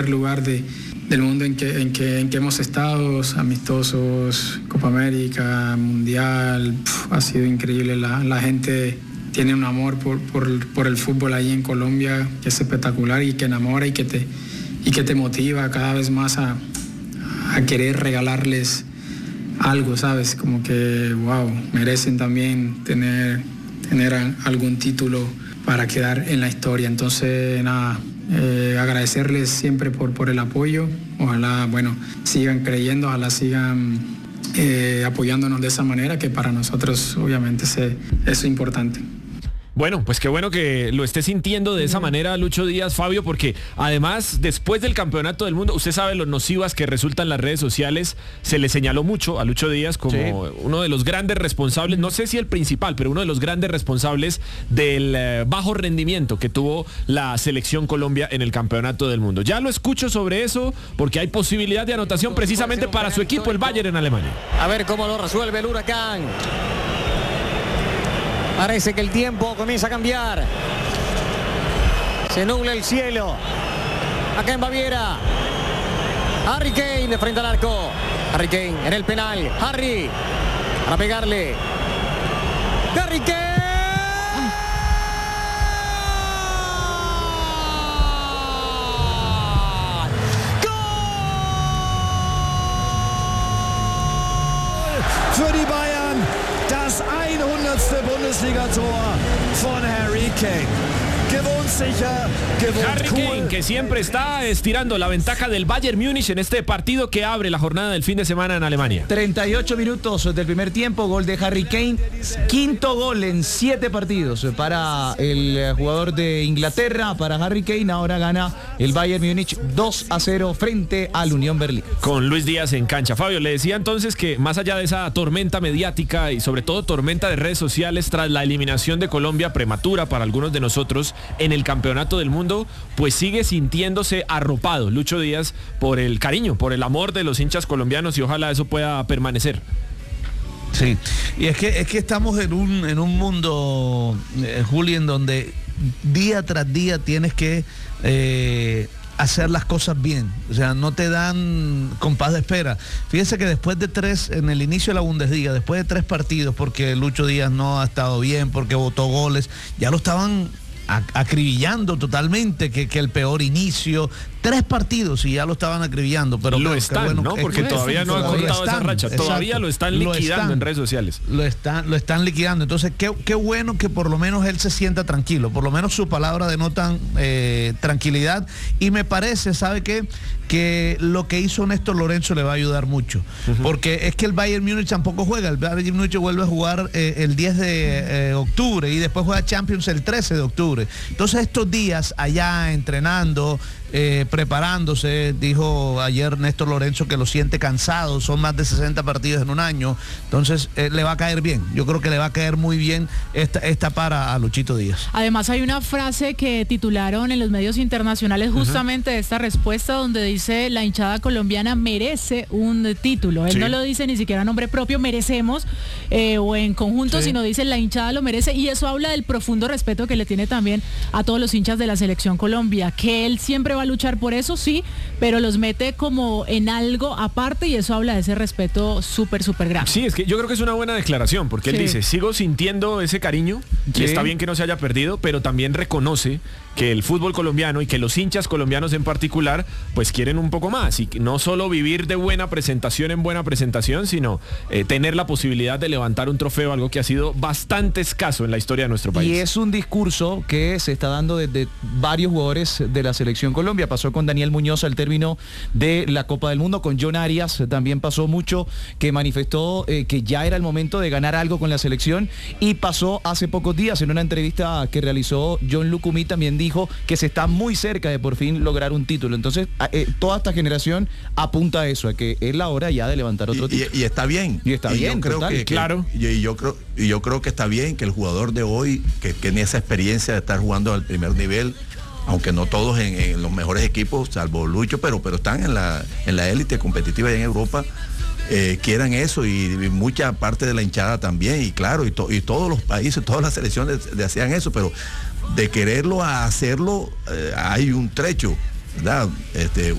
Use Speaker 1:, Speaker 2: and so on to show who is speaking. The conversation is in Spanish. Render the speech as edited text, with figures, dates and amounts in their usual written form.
Speaker 1: lugar del mundo en que hemos estado, amistosos, Copa América, Mundial, ha sido increíble. La gente tiene un amor por el fútbol ahí en Colombia que es espectacular y que enamora y que te motiva cada vez más a querer regalarles algo, ¿sabes? Como que, wow, merecen también tener algún título para quedar en la historia. Entonces, nada, agradecerles siempre por el apoyo. Ojalá, sigan creyendo, ojalá sigan apoyándonos de esa manera, que para nosotros obviamente eso es importante.
Speaker 2: Bueno, pues qué bueno que lo esté sintiendo de esa manera Lucho Díaz, Fabio, porque además después del Campeonato del Mundo, usted sabe lo nocivas que resultan las redes sociales, se le señaló mucho a Lucho Díaz como uno de los grandes responsables, no sé si el principal, pero uno de los grandes responsables del bajo rendimiento que tuvo la selección Colombia en el Campeonato del Mundo. Ya lo escucho sobre eso, porque hay posibilidad de anotación precisamente para su equipo, el Bayern, en Alemania.
Speaker 3: A ver cómo lo resuelve el Huracán. Parece que el tiempo comienza a cambiar. Se nubla el cielo. Acá en Baviera. Harry Kane de frente al arco. Harry Kane en el penal. Harry. Para pegarle. Harry Kane.
Speaker 4: ¡Gol! Für die Bayern. Das 100. Bundesliga-Tor von Harry Kane. Gewohnt sicher, gewohnt
Speaker 2: Harry Kane, que siempre está estirando la ventaja del Bayern Múnich en este partido que abre la jornada del fin de semana en Alemania.
Speaker 5: 38 minutos del primer tiempo, gol de Harry Kane, quinto gol en 7 partidos para el jugador de Inglaterra, para Harry Kane. Ahora gana el Bayern Múnich 2-0 frente al Unión Berlín.
Speaker 2: Con Luis Díaz en cancha. Fabio, le decía entonces que más allá de esa tormenta mediática y sobre todo tormenta de redes sociales tras la eliminación de Colombia prematura para algunos de nosotros en el Campeonato del Mundo, pues sigue sintiéndose arropado Lucho Díaz por el cariño, por el amor de los hinchas colombianos, y ojalá eso pueda permanecer.
Speaker 6: Sí, y es que estamos en un mundo, Juli, en donde día tras día tienes que hacer las cosas bien, o sea, no te dan compás de espera. Fíjese que después de 3, en el inicio de la Bundesliga, después de 3 partidos, porque Lucho Díaz no ha estado bien, porque botó goles, ya lo estaban acribillando totalmente, que el peor inicio, 3 partidos y ya lo estaban acribillando, pero
Speaker 2: lo están, bueno, ¿no? Porque todavía no ha cortado esa racha, todavía lo están liquidando en redes sociales.
Speaker 6: Lo están liquidando, entonces qué bueno que por lo menos él se sienta tranquilo, por lo menos su palabra denotan tranquilidad, y me parece, ¿sabe qué? Que lo que hizo Néstor Lorenzo le va a ayudar mucho, porque es que el Bayern Múnich tampoco juega, el Bayern Múnich vuelve a jugar el 10 de octubre y después juega Champions el 13 de octubre, entonces estos días allá entrenando, preparándose, dijo ayer Néstor Lorenzo que lo siente cansado, son más de 60 partidos en un año, entonces le va a caer bien, yo creo que le va a caer muy bien esta para a Luchito Díaz.
Speaker 7: Además hay una frase que titularon en los medios internacionales justamente de esta respuesta, donde dice: la hinchada colombiana merece un título. Él no lo dice ni siquiera a nombre propio, merecemos, o en conjunto, sino dice la hinchada lo merece, y eso habla del profundo respeto que le tiene también a todos los hinchas de la selección Colombia, que él siempre va a luchar por eso, sí, pero los mete como en algo aparte, y eso habla de ese respeto súper grande.
Speaker 2: Sí, es que yo creo que es una buena declaración, porque él dice: sigo sintiendo ese cariño, y está bien que no se haya perdido, pero también reconoce que el fútbol colombiano y que los hinchas colombianos en particular pues quieren un poco más, y no solo vivir de buena presentación en buena presentación, sino tener la posibilidad de levantar un trofeo, algo que ha sido bastante escaso en la historia de nuestro país.
Speaker 5: Y es un discurso que se está dando desde varios jugadores de la selección Colombia. Pasó con Daniel Muñoz al término de la Copa del Mundo, con John Arias también pasó mucho, que manifestó que ya era el momento de ganar algo con la selección, y pasó hace pocos días en una entrevista que realizó John Lucumí, también dijo que se está muy cerca de por fin lograr un título. Entonces toda esta generación apunta a eso, a que es la hora ya de levantar otro título.
Speaker 8: Y está bien.
Speaker 5: Y está bien,
Speaker 8: yo creo
Speaker 5: total,
Speaker 2: claro.
Speaker 8: Yo creo que está bien que el jugador de hoy, que tiene esa experiencia de estar jugando al primer nivel, aunque no todos en los mejores equipos, salvo Lucho, pero están en la élite competitiva allá en Europa, quieran eso, y mucha parte de la hinchada también, y claro, y todos los países, todas las selecciones desean eso, pero de quererlo a hacerlo hay un trecho. ¿verdad?